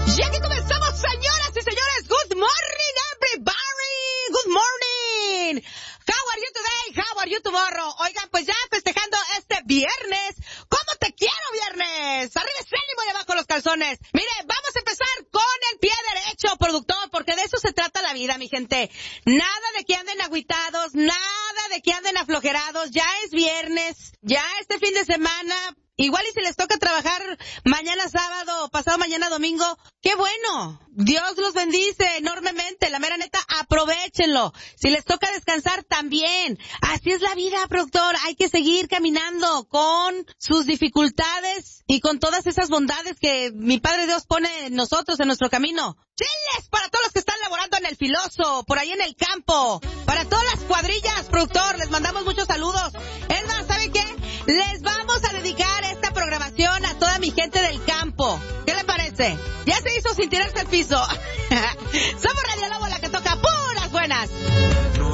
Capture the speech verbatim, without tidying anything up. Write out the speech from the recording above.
Ya que comenzamos, señoras y señores, good morning, everybody, good morning. How are you today? How are you tomorrow? Oigan, pues ya festejando este viernes. ¿Cómo te quiero, viernes? Arriba ese ánimo y abajo los calzones. Mire, vamos a empezar con el pie derecho, productor, porque de eso se trata la vida, mi gente. Nada de que anden agüitados, nada de que anden aflojerados. Ya es viernes, ya este fin de semana. Igual y si les toca trabajar mañana sábado, pasado mañana domingo, ¡qué bueno! Dios los bendice enormemente, la mera neta, aprovéchenlo. Si les toca descansar, también. Así es la vida, productor, hay que seguir caminando con sus dificultades y con todas esas bondades que mi Padre Dios pone en nosotros, en nuestro camino. ¡Chiles para todos los que están laborando en el Filoso, por ahí en el campo! Para todas las cuadrillas, productor, les mandamos muchos saludos. Es más, ¿saben qué? Les vamos a dedicar esta programación a toda mi gente del campo. ¿Qué le parece? Ya se hizo sin tirarse al piso. Somos Radio Lobo, la que toca puras buenas.